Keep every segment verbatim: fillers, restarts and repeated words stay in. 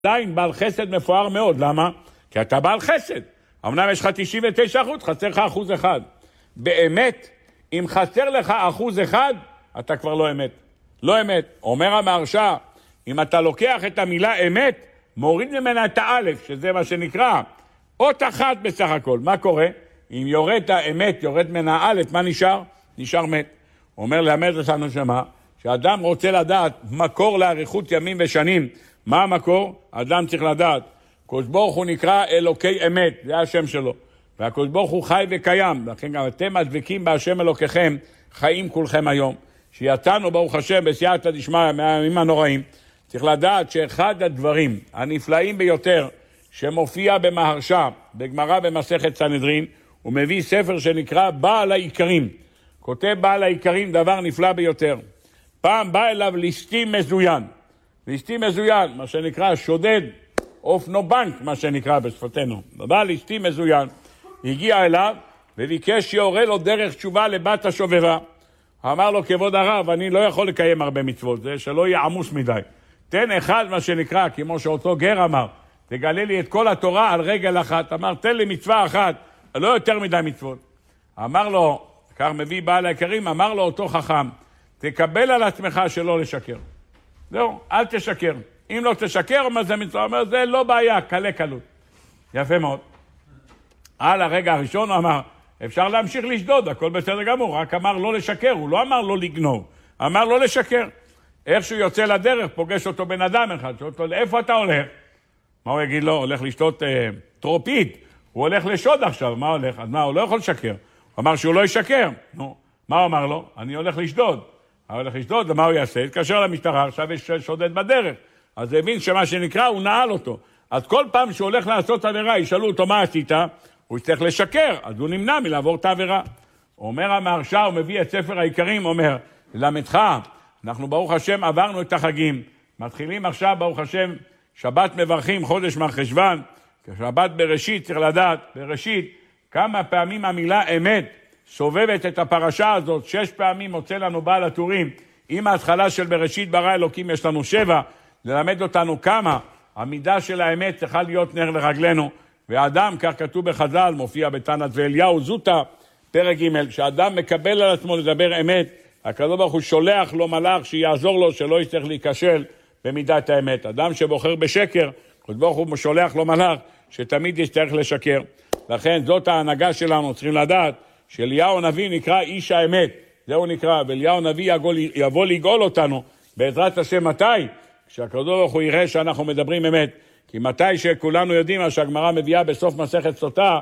עדיין בעל חסד מפואר מאוד. למה? כי אתה בעל חסד. אמנם יש לך תשעים ותשעה אחוז, חסר לך אחוז אחד. באמת, אם חסר לך אחוז אחד, אתה כבר לא אמת. לא אמת. אומר המהרש"א, אם אתה לוקח את המילה אמת, מוריד ממנה את האלף, שזה מה שנקרא, אות אחת בסך הכל. מה קורה? אם יורד האמת, יורד ממנה האלף, מה נשאר? נשאר מת. אומר לאמת אותנו שמה, שאדם רוצה לדעת מקור לאריכות ימים ושנים. מה המקור? אדם צריך לדעת. הקדוש ברוך הוא נקרא אלוקי אמת, זה השם שלו. והקדוש ברוך הוא חי וקיים, לכן גם אתם הדבקים בהשם אלוקיכם, חיים כולכם היום. שיצאנו ברוך השם בסייעתא דשמיא מהימים הנוראים, צריך לדעת שאחד הדברים הנפלאים ביותר שמופיע במהרש"א, בגמרא במסכת סנהדרין, הוא מביא ספר שנקרא בעל העיקרים. כותב בעל העיקרים דבר נפלא ביותר. פעם בא אליו ליסטים מזוין. ליסטים מזוין, מה שנקרא שודד, אופנובנק, מה שנקרא בשפתנו. בא ליסטים מזוין, הגיע אליו וביקש שיורה לו דרך תשובה לבת השובבה. אמר לו, כבוד הרב, אני לא יכול לקיים הרבה מצוות, זה שלא יהיה עמוס מדי. תן אחד מה שנקרא, כמו שאותו גר אמר, תגלה לי את כל התורה על רגל אחת. אמר, תן לי מצווה אחת, לא יותר מדי מצוות. אמר לו, כך מביא בעל העיקרים, אמר לו אותו חכם, תקבל על עצמך שלא לשקר. זהו, אל תשקר. אם לא תשקר, מה זה מצווה? אומר, זה לא בעיה, קלה קלות. יפה מאוד. על הרגע הראשון הוא אמר, אפשר להמשיך לשדוד, הכל בסדר גמור, רק אמר לא לשקר, הוא לא אמר לא לגנוב, אמר לא לשקר. איך שהוא יוצא לדרך, פוגש אותו בן אדם אחד, שואל אותו, לאיפה אתה הולך? מה הוא יגיד לו? הולך לשתות אה, טרופית, הוא הולך לשוד עכשיו, מה הולך? אז מה, הוא לא יכול לשקר. הוא אמר שהוא לא ישקר. נו, מה הוא אמר לו? אני הולך לשדוד. הוא הולך לשדוד, ומה הוא יעשה? התקשר למשטרה, עכשיו יש שודד בדרך. אז הבין שמה שנקרא, הוא נעל אותו. אז כל פעם שהוא הולך לעשות עבירה, ישאלו אותו מה עשית, הוא יצטרך לשקר, אז הוא נמנע מלעבור את העבירה. אומר המהרש"א, הוא מביא את ספר העיקרים, אומר, למדך, אנחנו ברוך השם עברנו את החגים, מתחילים עכשיו ברוך השם, שבת מברכים, חודש מרחשוון, שבת בראשית, צריך לדעת, בראשית, כמה פעמים המילה אמת סובבת את הפרשה הזאת, שש פעמים מוצא לנו בעל הטורים, עם ההתחלה של בראשית ברא אלוקים יש לנו שבע, ללמד אותנו כמה, המידה של האמת צריכה להיות נר לרגלנו, ואדם, כך כתוב בחז"ל, מופיע בתנת ואליהו זוטה, פרק ג', שאדם מקבל על עצמו לדבר אמת, הקדוש ברוך הוא שולח לו מלאך שיעזור לו, שלא יצטרך להיכשל במידת האמת. אדם שבוחר בשקר, הקדוש ברוך הוא שולח לו מלאך שתמיד יצטרך לשקר. לכן זאת ההנהגה שלנו, צריכים לדעת שאליהו הנביא נקרא איש האמת, זהו נקרא, ואליהו הנביא יבוא לגאול אותנו, בעזרת השם מתי? כשהקדוש ברוך הוא יראה שאנחנו מדברים אמת. כי מתי שכולנו יודעים מה שהגמרא מביאה בסוף מסכת סוטה,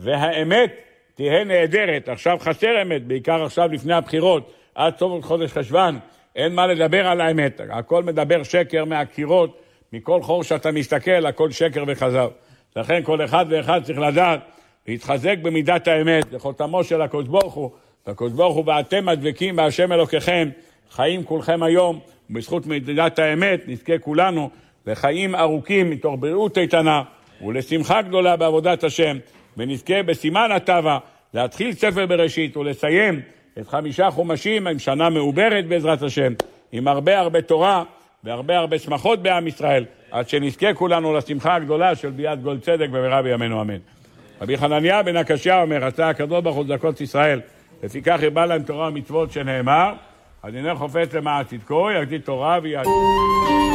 והאמת תהיה נהדרת. עכשיו חסר אמת, בעיקר עכשיו לפני הבחירות, עד סוף חודש חשוון, אין מה לדבר על האמת. הכל מדבר שקר מהקירות, מכל חור שאתה מסתכל, הכל שקר וחזר. לכן כל אחד ואחד צריך לדעת, להתחזק במידת האמת, לחותמו של הקדוש ברוך הוא, והקדוש ברוך הוא ואתם הדבקים בהשם אלוקיכם, חיים כולכם היום, ובזכות מידת האמת נזכה כולנו, לחיים ארוכים מתוך בריאות איתנה ולשמחה גדולה בעבודת השם, ונזכה בסימן הטבע להתחיל ספר בראשית ולסיים את חמישה חומשים עם שנה מעוברת בעזרת השם, עם הרבה הרבה תורה והרבה הרבה שמחות בעם ישראל, עד שנזכה כולנו לשמחה הגדולה של ביאת גול צדק במהרה בימינו אמן. רבי חנניה בן הקשיא אומר, רצה הקדוש ברוך הוא צדקות ישראל, לפיכך ירבה להם תורה ומצוות שנאמר, הדינר חופץ למען צדקו, יגדיל תורה ויעשה